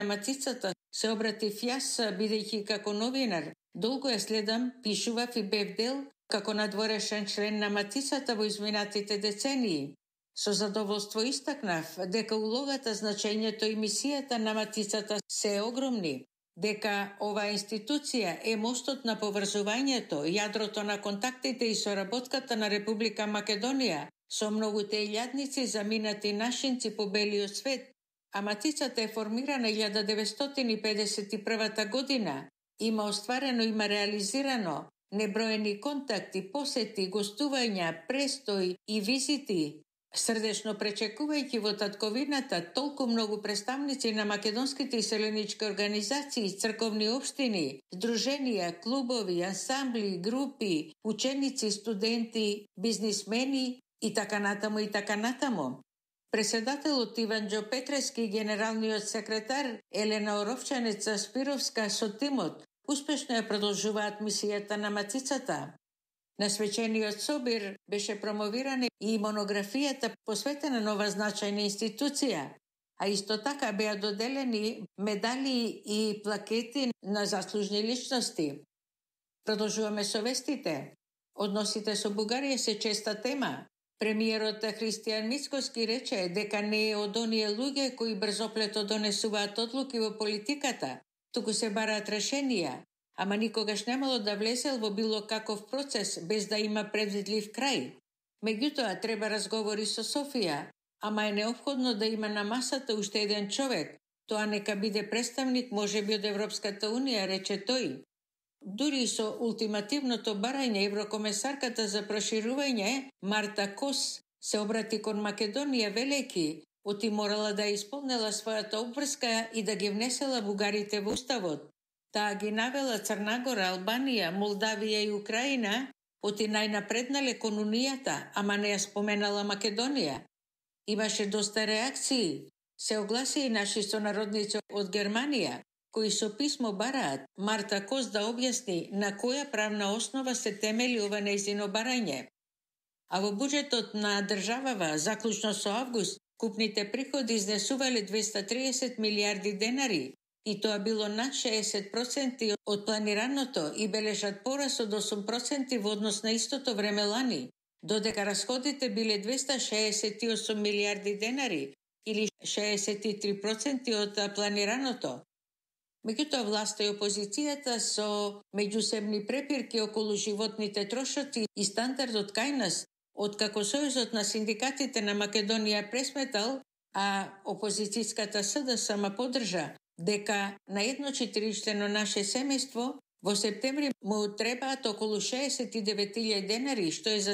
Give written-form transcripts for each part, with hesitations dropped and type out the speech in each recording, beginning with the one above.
Матицата се обратив јас, бидејќи како новинар долго ја следам, пишував и бев дел како надворешен член на Матицата во изминатите децении. Со задоволство истакнав дека улогата, значењето и мисијата на Матицата се огромни, дека оваа институција е мостот на поврзувањето, јадрото на контактите и соработката на Република Македонија со многуте илјадници заминати нашинци по белиот свет, а Матицата е формирана 1951 година. Има остварено, има реализирано неброени контакти, посети, гостувања, престои и визити. Срдечно пречекувајќи во татковината толку многу представници на македонските иселенички организации, црковни општини, здруженија, клубови, ансамбли, групи, ученици, студенти, бизнисмени и така натаму. Преседателот Иван Џо Петрески и генералниот секретар Елена Оровчанеца Спировска со тимот успешно ја продолжуваат мисијата на Матицата. На свечениот собир беше промовирана и монографијата посветена на ова значајна институција, а исто така беа доделени медали и плакети на заслужни личности. Продолжуваме со вестите. Односите со Бугарија се честа тема. Премиерот Христијан Мицкоски рече дека не е од оние луѓе кои брзоплето донесуваат одлуки во политиката, туку се бараат решенија, ама никогаш немало да влезел во било каков процес без да има предвидлив крај. Меѓутоа треба разговори со Софија, ама е неопходно да има на масата уште еден човек. Тоа нека биде представник можеби од Европската Унија, рече тој. Дури со ултимативното барање, еврокомесарката за проширување Марта Кос се обрати кон Македонија велејќи, оти морала да исполнела својата обврска и да ги внесела бугарите во уставот. Таа ги навела Црнагора, Албанија, Молдавија и Украина, оти најнапреднале кон Унијата, ама не ја споменала Македонија. Имаше доста реакции. Се огласи и наши сонародници од Германија, кои со писмо бараат Марта Кос да објасни на која правна основа се темели ова нејзино барање. А во буџетот на државава, заклучно со август, купните приходи изнесувале 230 милиарди денари, и тоа било над 60% од планираното и бележат порас од 8% во однос на истото време лани, додека расходите биле 268 милиарди денари или 63% од планираното. Меѓутоа власта и опозицијата со меѓусебни препирки околу животните трошоци и стандардот кај нас, откако Сојузот на синдикатите на Македонија пресметал, а опозицијската СДСМ поддржа дека на едно четиричлено наше семејство во септември му требаат околу 69.000 денари, што е за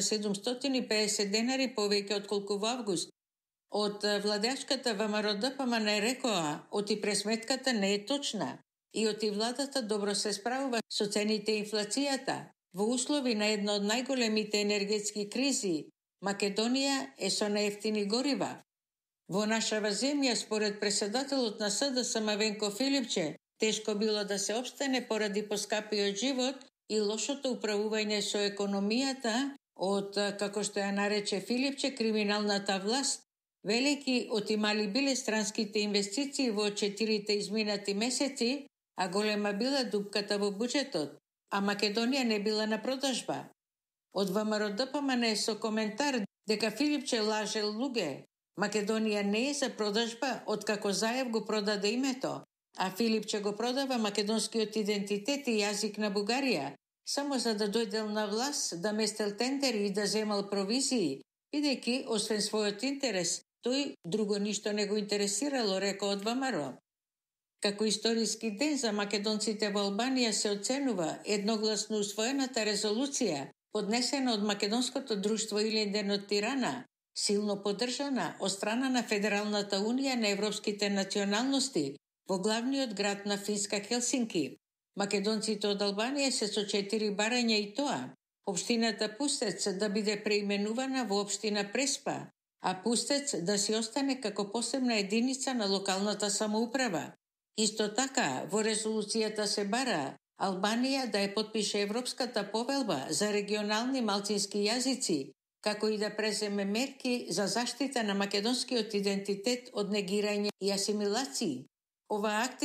750 денари повеќе отколку во август. Од владеачката ВМРО-ДПМН рекоа, оти пресметката не е точна и оти владата добро се справува со цените и инфлацијата. Во услови на една од најголемите енергетски кризи, Македонија е со наевтини горива. Во нашава земја, според преседателот на СДСМ Венко Филипче, тешко било да се опстане поради поскапиот живот и лошото управување со економијата од, како што ја нарече Филипче, криминалната власт, велики отимали биле странските инвестиции во 4 изминати месеци, а голема била дупката во буџетот, а Македонија не била на продажба. Од ВМРО-ДПМН со коментар дека Филипче лаже луѓе. Македонија не е за продажба, откако Заев го продаде името, а Филипче го продава македонскиот идентитет и јазик на Бугарија, само за да дојдел на власт, да местел тендери и да земал провизии, бидејќи, освен својот интерес, тој друго ништо не го интересирало, рекол од ВМРО. Како историски ден за македонците во Албанија се оценува едногласно усвоената резолуција, поднесена од Македонското друштво Илинден од Тирана, силно поддржана од страна на Федералната унија на европските националности во главниот град на Финска Хелсинки. Македонците од Албанија се со 4 барања и тоа. Општината Пустец да биде преименувана во општина Преспа, а Пустец да си остане како посебна единица на локалната самоуправа. Исто така, во резолуцијата се бара Албанија да ја подпише Европската повелба за регионални малцински јазици, како и да преземе мерки за заштита на македонскиот идентитет од негирање и асимилации. Ова